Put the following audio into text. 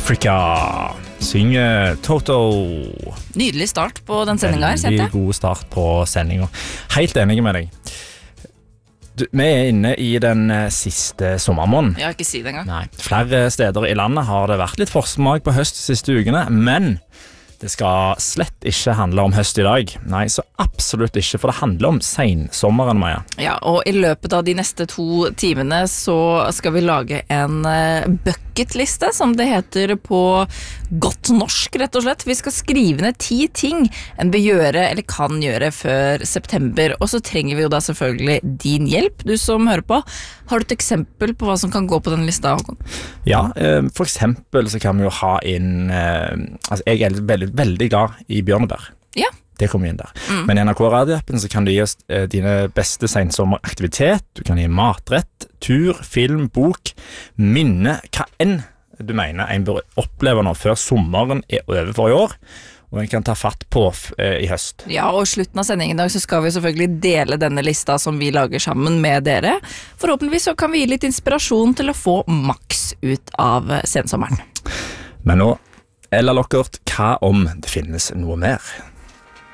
Africa synger Toto. Nydelig start på den sendingen her, kjente jeg. Veldig god start på sendingen. Helt enig med deg. Vi inne i den siste sommermåneden. Ja, ikke si det engang. Nei, flere steder i landet har det vært litt forsmak på høst de siste ukene, men det skal slett ikke handle om høst i dag. Nei, så absolutt ikke, for det handler om sensommeren, Maja. Ja, og i løpet av de neste 2 timene så skal vi lage en bucketliste, som det heter på godt norsk, rett og slett. Vi skal skrive ned 10 ting en bør gjøre eller kan gjøre før september, og så trenger vi jo da selvfølgelig din hjelp, du som hører på. Har du et eksempel på hva som kan gå på den lista, Håkon? Ja, for eksempel så kan vi jo ha inn, altså jeg er veldig glad i bjørnebær. Ja. Det kommer inn der. Men i NRK radioappen så kan du gi oss dine beste sensommeraktivitet, du kan gi matrett, tur, film, bok, minne, hva enn du mener en bør oppleve nå før sommeren er over for i år, og en kan ta fatt på i høst. Ja, og i slutten av sendingen i dag så skal vi selvfølgelig dele denne lista som vi lager sammen med dere. Forhåpentligvis så kan vi gi litt inspirasjon til å få maks ut av sensommeren. Men nå, Ella Lockert, hva om det finnes noe mer?